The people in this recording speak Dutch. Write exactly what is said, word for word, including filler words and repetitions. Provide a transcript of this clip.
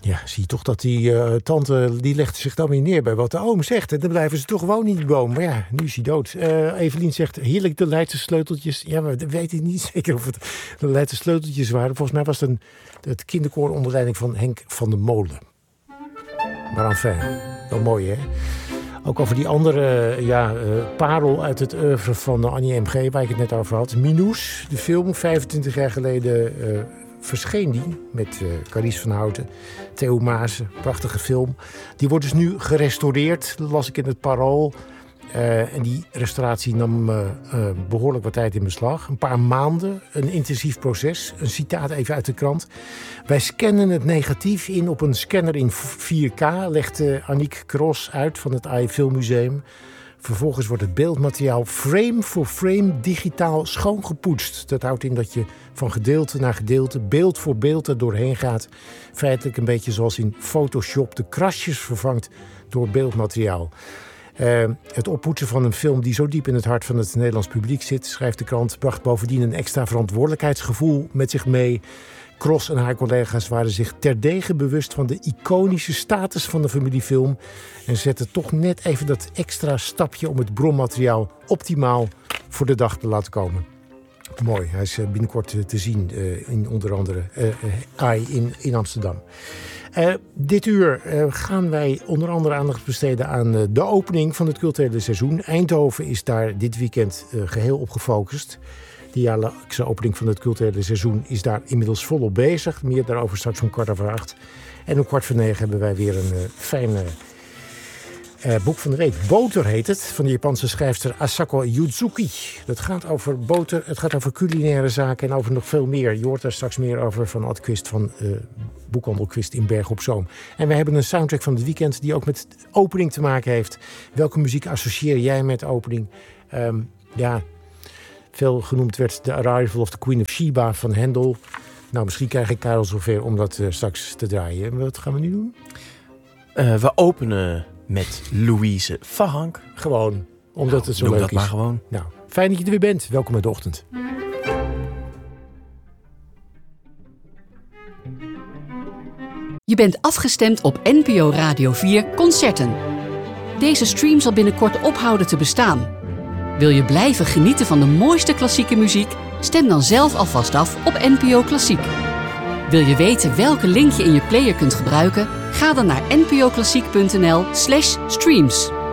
Ja, zie je toch dat die uh, tante, die legt zich dan weer neer bij wat de oom zegt. En dan blijven ze toch gewoon in die boom. Maar ja, nu is hij dood. Uh, Evelien zegt, heerlijk de Leidse sleuteltjes. Ja, maar we weten niet zeker of het de Leidse sleuteltjes waren. Volgens mij was het een, het kinderkoor onder leiding van Henk van der Molen. Maar enfin, wel mooi hè. Ook over die andere ja, uh, parel uit het oeuvre van Annie M G, waar ik het net over had. Minous, de film, vijfentwintig jaar geleden uh, verscheen die. Met uh, Carice van Houten, Theo Maassen, prachtige film. Die wordt dus nu gerestaureerd, dat las ik in het Parool. Uh, en die restauratie nam uh, uh, behoorlijk wat tijd in beslag. Een paar maanden, een intensief proces. Een citaat even uit de krant. Wij scannen het negatief in op een scanner in vier K, legt uh, Aniek Kros uit van het A I Filmmuseum. Vervolgens wordt het beeldmateriaal frame voor frame digitaal schoongepoetst. Dat houdt in dat je van gedeelte naar gedeelte, beeld voor beeld er doorheen gaat. Feitelijk een beetje zoals in Photoshop de krasjes vervangt door beeldmateriaal. Uh, het oppoetsen van een film die zo diep in het hart van het Nederlands publiek zit, schrijft de krant, bracht bovendien een extra verantwoordelijkheidsgevoel met zich mee. Kros en haar collega's waren zich terdege bewust van de iconische status van de familiefilm en zetten toch net even dat extra stapje om het bronmateriaal optimaal voor de dag te laten komen. Mooi, hij is binnenkort te zien uh, in onder andere uh, A I in, in Amsterdam. Uh, dit uur uh, gaan wij onder andere aandacht besteden aan uh, de opening van het culturele seizoen. Eindhoven is daar dit weekend uh, geheel op gefocust. De jaarlijkse opening van het culturele seizoen is daar inmiddels volop bezig. Meer daarover straks om kwart over acht. En om kwart voor negen hebben wij weer een uh, fijne uh, boek van de week. Boter heet het, van de Japanse schrijfster Asako Yuzuki. Dat gaat over boter, het gaat over culinaire zaken en over nog veel meer. Je hoort daar straks meer over van Ad Quist van uh, Boekhandel Quist in Berg op Zoom. En we hebben een soundtrack van het weekend die ook met opening te maken heeft. Welke muziek associeer jij met opening? Um, ja, veel genoemd werd The Arrival of the Queen of Sheba van Handel. Nou, misschien krijg ik Karel zover om dat uh, straks te draaien. Wat gaan we nu doen? Uh, we openen met Louise Fahank. Gewoon, omdat nou, het zo leuk dat is. Maar gewoon. Nou, fijn dat je er weer bent. Welkom bij de ochtend. Je bent afgestemd op N P O Radio vier Concerten. Deze stream zal binnenkort ophouden te bestaan. Wil je blijven genieten van de mooiste klassieke muziek? Stem dan zelf alvast af op N P O Klassiek. Wil je weten welke link je in je player kunt gebruiken? Ga dan naar npoklassiek punt n l slash streams.